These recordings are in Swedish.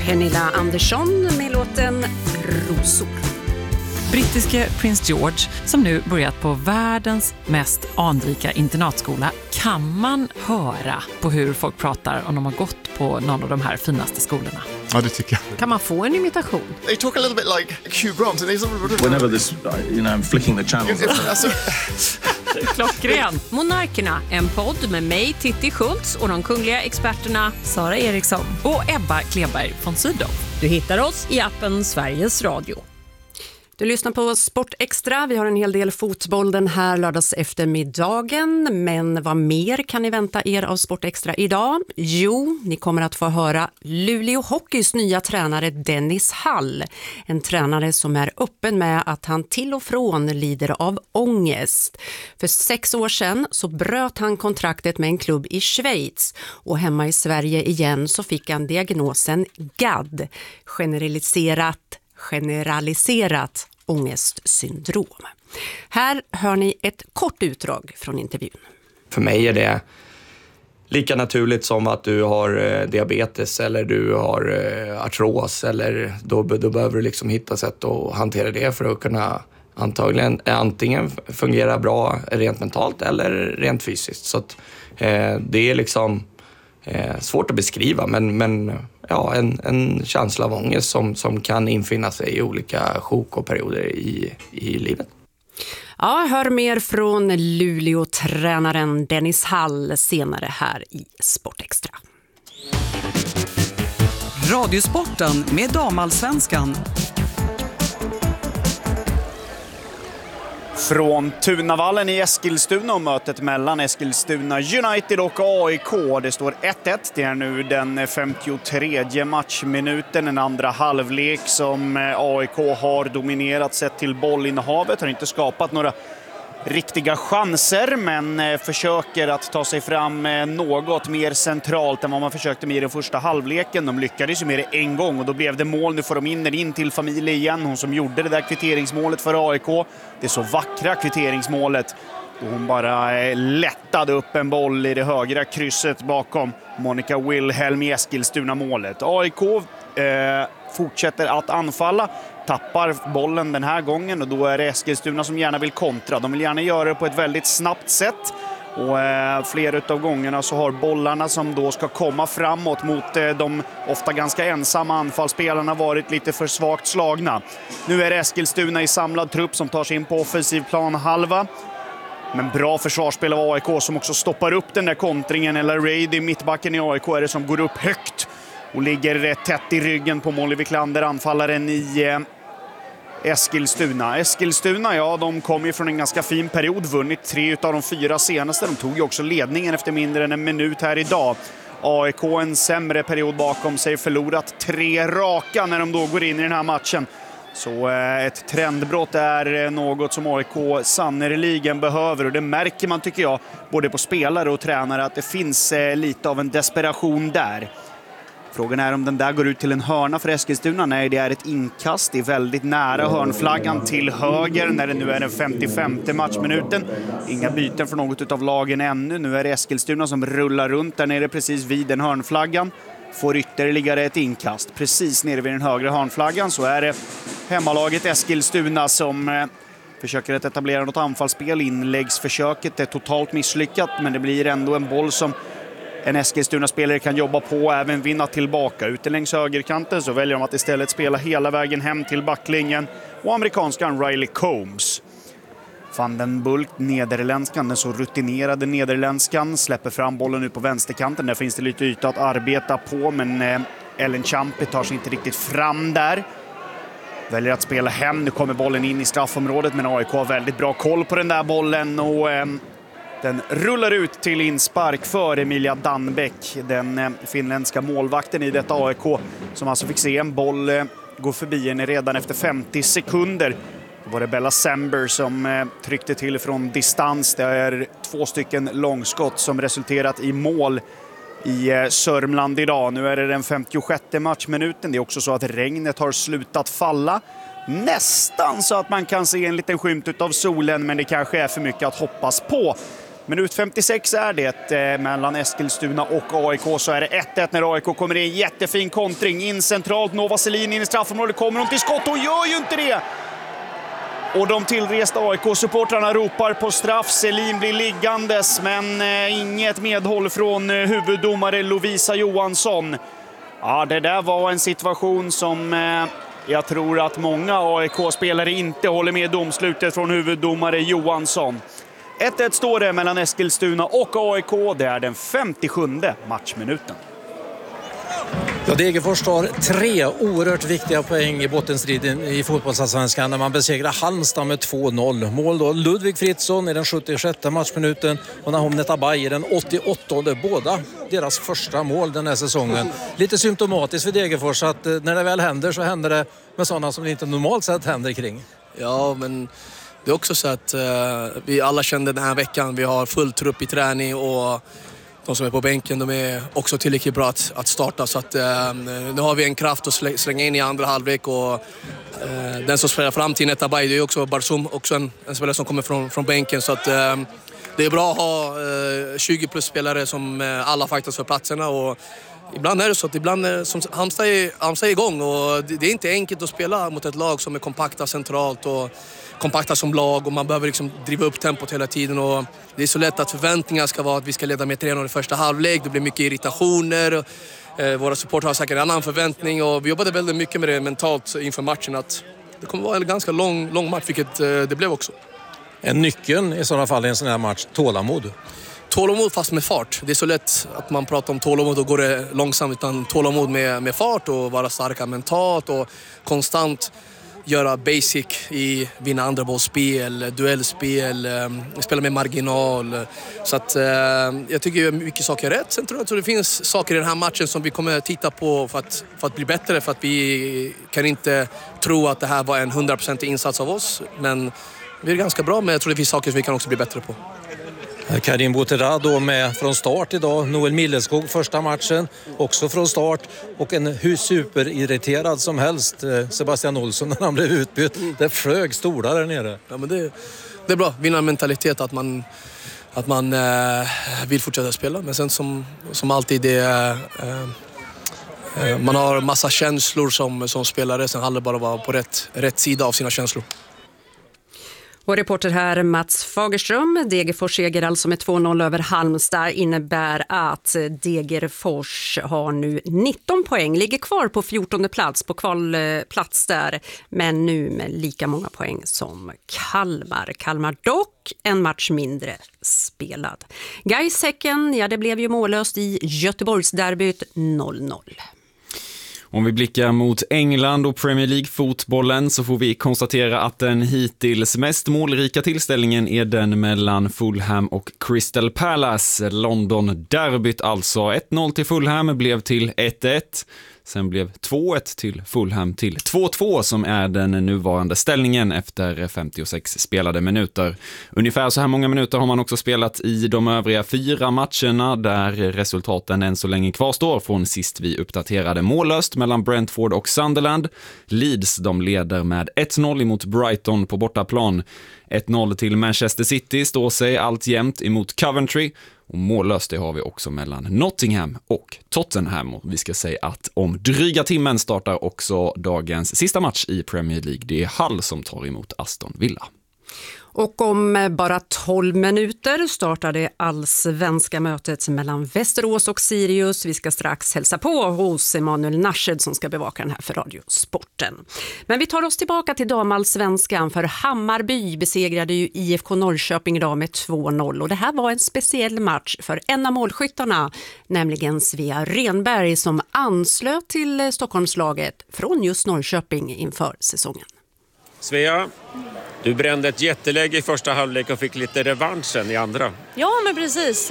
Pernilla Andersson med låten Rosor. Brittiske prins George, som nu börjat på världens mest anrika internatskola, kan man höra på hur folk pratar om de har gått på någon av de här finaste skolorna. Ja, det tycker jag. Kan man få en imitation? They talk a little bit like Hugh Grant. Whenever this, I'm flicking the channel. Klockren. Monarkerna, en podd med mig, Titti Schultz, och de kungliga experterna Sara Eriksson Och Ebba Kleberg von Sydow. Du hittar oss i appen Sveriges Radio. Du lyssnar på Sport Extra. Vi har en hel del fotboll den här lördags eftermiddagen. Men vad mer kan ni vänta er av Sport Extra idag? Jo, ni kommer att få höra Luleå Hockeys nya tränare Dennis Hall. En tränare som är öppen med att han till och från lider av ångest. För 6 år sedan så bröt han kontraktet med en klubb i Schweiz. Och hemma i Sverige igen så fick han diagnosen GAD. Generaliserat ångestsyndrom. Här hör ni ett kort utdrag från intervjun. För mig är det lika naturligt som att du har diabetes eller du har artros, eller då behöver du liksom hitta sätt att hantera det för att kunna antingen fungera bra rent mentalt eller rent fysiskt. Så att, det är liksom svårt att beskriva, men ja, en känsla av ångest som kan infinna sig i olika sjok och perioder i livet. Ja, hör mer från Luleå-tränaren Dennis Hall senare här i Sport Extra. Radiosporten med Damallsvenskan. Från Tunavallen i Eskilstuna och mötet mellan Eskilstuna United och AIK. Det står 1-1. Det är nu den 53:e matchminuten. En andra halvlek som AIK har dominerat sett till bollinnehavet. Har inte skapat några riktiga chanser, men försöker att ta sig fram något mer centralt än vad man försökte med i den första halvleken. De lyckades ju med det en gång och då blev det mål. Nu får de in till familj igen. Hon som gjorde det där kvitteringsmålet för AIK. Det så vackra kvitteringsmålet. Då hon bara lättade upp en boll i det högra krysset bakom Monica Wilhelm i Eskilstuna-målet. AIK fortsätter att anfalla. Tappar bollen den här gången och då är det Eskilstuna som gärna vill kontra. De vill gärna göra det på ett väldigt snabbt sätt. Och flera av gångerna så har bollarna som då ska komma framåt mot de ofta ganska ensamma anfallsspelarna varit lite för svagt slagna. Nu är det Eskilstuna i samlad trupp som tar sig in på offensiv plan halva. Men bra försvarsspel av AIK som också stoppar upp den där kontringen. Eller Raid i mittbacken i AIK är det som går upp högt och ligger tätt i ryggen på Molly Wiklander, anfallaren i Eskilstuna. Eskilstuna, ja, de kom ju från en ganska fin period, vunnit 3 av de 4 senaste. De tog ju också ledningen efter mindre än en minut här idag. AIK en sämre period bakom sig, förlorat 3 raka när de då går in i den här matchen. Så ett trendbrott är något som AIK sannoliken behöver, och det märker man, tycker jag, både på spelare och tränare, att det finns lite av en desperation där. Frågan är om den där går ut till en hörna för Eskilstuna. Nej, det är ett inkast. Det är väldigt nära hörnflaggan till höger när det nu är den 55:e matchminuten. Inga byten för något av lagen ännu. Nu är det Eskilstuna som rullar runt där nere precis vid den hörnflaggan. Får ytterligare ett inkast. Precis nere vid den högra hörnflaggan så är det hemmalaget Eskilstuna som försöker att etablera något anfallsspel. Inläggsförsöket är totalt misslyckat, men det blir ändå en boll som en Eskilstuna-spelare kan jobba på och även vinna tillbaka. Ute längs högerkanten så väljer de att istället spela hela vägen hem till backlinjen. Och amerikanskan Riley Combs. Van den Bulk, nederländskan, den så rutinerade nederländskan, släpper fram bollen ut på vänsterkanten. Där finns det lite yta att arbeta på, men Ellen Champi tar sig inte riktigt fram där. Väljer att spela hem. Nu kommer bollen in i straffområdet, men AIK har väldigt bra koll på den där bollen och den rullar ut till inspark för Emilia Danbeck, den finländska målvakten i detta AIK, som alltså fick se en boll gå förbi henne redan efter 50 sekunder. Då var det Bella Sember som tryckte till från distans. Det är 2 stycken långskott som resulterat i mål i Sörmland idag. Nu är det den 56:e matchminuten. Det är också så att regnet har slutat falla. Nästan så att man kan se en liten skymt av solen, men det kanske är för mycket att hoppas på. Minut 56 är det mellan Eskilstuna och AIK, så är det 1-1 när AIK kommer in. Jättefin kontring in centralt, Nova Selin in i straffområdet, kommer hon till skott och gör ju inte det! Och de tillresta AIK-supportrarna ropar på straff. Selin blir liggandes, men inget medhåll från huvuddomare Lovisa Johansson. Ja, det där var en situation som jag tror att många AIK-spelare inte håller med domslutet från huvuddomare Johansson. 1-1 står det mellan Eskilstuna och AIK. Det är den 57:e matchminuten. Ja, Degerfors tar 3 oerhört viktiga poäng i bottenstriden i fotbollsallsvenskan när man besegrar Halmstad med 2-0. Mål då Ludvig Fritzson i den 76:e matchminuten och Nahom Netabay i den 88:e. Båda deras första mål den här säsongen. Lite symptomatiskt för Degerfors att när det väl händer så händer det med sådana som det inte normalt sett händer kring. Ja, men det är också så att vi alla kände den här veckan. Vi har full trupp i träning och de som är på bänken, de är också tillräckligt bra att starta. Så att nu har vi en kraft att slänga in i andra halvlek. Och den som spelar fram till Netabay, det är också Barsum, också en spelare som kommer från bänken. Så att det är bra att ha 20 plus spelare som alla fightas för platserna. Och ibland är det så att som Halmstad är igång. Och det är inte enkelt att spela mot ett lag som är kompakta centralt och kompakta som lag, och man behöver liksom driva upp tempot hela tiden. Och det är så lätt att förväntningar ska vara att vi ska leda med 3-0 i första halvlek. Det blir mycket irritationer. Våra supportrar har säkert en annan förväntning, och vi jobbade väldigt mycket med det mentalt inför matchen, att det kommer vara en ganska lång match, vilket det blev också. En nyckeln i sådana fall i en sån här match, tålamod. Tålamod fast med fart. Det är så lätt att man pratar om tålamod och går det långsamt, utan tålamod med fart och vara starka mentalt och konstant göra basic i vinna andra bollspel, duellspel, spela med marginal. Så att jag tycker mycket saker är rätt. Sen tror jag att det finns saker i den här matchen som vi kommer titta på för att bli bättre, för att vi kan inte tro att det här var en 100% insats av oss, men vi är ganska bra, men jag tror det finns saker som vi kan också bli bättre på. Karim Bouterra då med från start idag. Noel Milleskog första matchen också från start, och en hur superirriterad som helst Sebastian Olsson när han blev utbytt. Det flög stolar där nere. Ja, men det är bra. Vinnarmentalitet, att man vill fortsätta spela, men sen som alltid man har massa känslor som spelare. Sen handlar det bara om att vara på rätt sida av sina känslor. Och reporter här Mats Fagerström. Degerfors seger alltså med 2-0 över Halmstad innebär att Degerfors har nu 19 poäng. Ligger kvar på 14:e plats, på kvalplats där. Men nu med lika många poäng som Kalmar. Kalmar dock en match mindre spelad. Gais-Häcken, ja det blev ju mållöst i Göteborgsderbyt 0-0. Om vi blickar mot England och Premier League-fotbollen så får vi konstatera att den hittills mest målrika tillställningen är den mellan Fulham och Crystal Palace. London-derbyt alltså. 1-0 till Fulham blev till 1-1. Sen blev 2-1 till Fulham till 2-2 som är den nuvarande ställningen efter 56 spelade minuter. Ungefär så här många minuter har man också spelat i de övriga 4 matcherna där resultaten än så länge kvarstår från sist vi uppdaterade. Mållöst mellan Brentford och Sunderland. Leeds de leder med 1-0 emot Brighton på bortaplan. 1-0 till Manchester City står sig alltjämt emot Coventry. Och mållöst det har vi också mellan Nottingham och Tottenham. Och vi ska säga att om dryga timmen startar också dagens sista match i Premier League. Det är Hull som tar emot Aston Villa. Och om bara 12 minuter startar det allsvenska mötet mellan Västerås och Sirius. Vi ska strax hälsa på hos Emanuel Narshed som ska bevaka den här för Radiosporten. Men vi tar oss tillbaka till damallsvenskan, för Hammarby besegrade ju IFK Norrköping idag med 2-0. Och det här var en speciell match för en av målskyttarna, nämligen Svea Renberg, som anslöt till Stockholmslaget från just Norrköping inför säsongen. Svea, du brände ett jätteläge i första halvlek och fick lite revanschen i andra. Ja, men precis.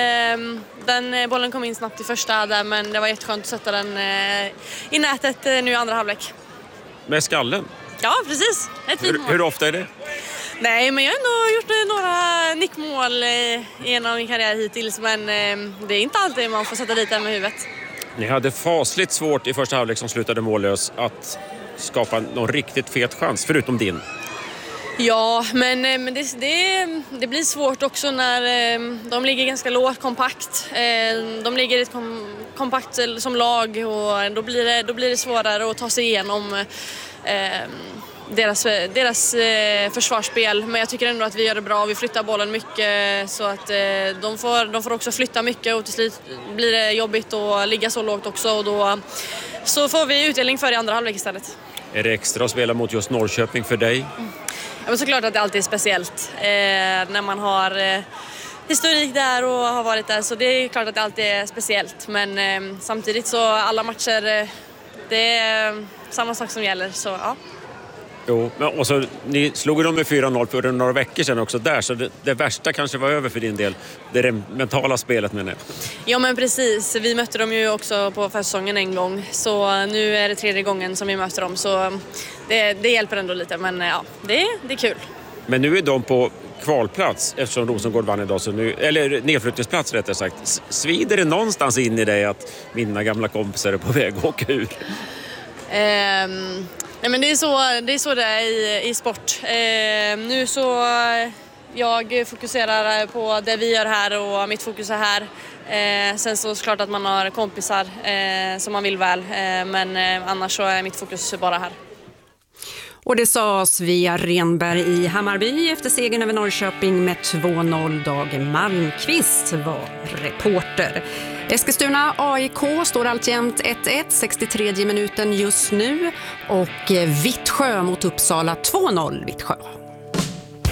Den bollen kom in snabbt i första där, men det var jätteskönt att sätta den i nätet nu i andra halvlek. Med skallen? Ja, precis. Hur ofta är det? Nej, men jag har ändå gjort några nickmål genom min karriär hittills, men det är inte alltid man får sätta dit den med huvudet. Ni hade fasligt svårt i första halvlek som slutade mållös att skapa någon riktigt fet chans, förutom din. Ja, men det blir svårt också när de ligger ganska lågt kompakt. De ligger kompakt som lag och då blir det svårare att ta sig igenom deras försvarsspel. Men jag tycker ändå att vi gör det bra. Vi flyttar bollen mycket så att de får också flytta mycket och till slut blir det jobbigt att ligga så lågt också och då så får vi utdelning för i andra halvlek istället. Är det extra att spela mot just Norrköping för dig? Ja, men såklart att det alltid är speciellt när man har historik där och har varit där, så det är klart att det alltid är speciellt. Men samtidigt så alla matcher, det är samma sak som gäller, så ja. Jo, och så, ni slog dem med 4-0 för några veckor sedan också där, så det värsta kanske var över för din del. Det är det mentala spelet menar jag. Ja men precis, vi mötte dem ju också på försäsongen en gång, så nu är det 3:e gången som vi möter dem, så det hjälper ändå lite, men ja, det är kul. Men nu är de på kvalplats eftersom Rosengård vann idag, så nu, eller nedflyttningsplats rättare sagt. Svider det någonstans in i dig att mina gamla kompisar är på väg att åka ur? Nej, men det är så det är i sport. Nu så jag fokuserar på det vi gör här och mitt fokus är här. Sen så är det klart att man har kompisar som man vill väl, men annars så är mitt fokus bara här. Och det sa Svea Renberg i Hammarby efter segern över Norrköping med 2-0. Dag Malmqvist var reporter. Eskilstuna AIK står alltjämt 1-1, 63 minuten just nu, och Vittsjö mot Uppsala 2-0 Vittsjö.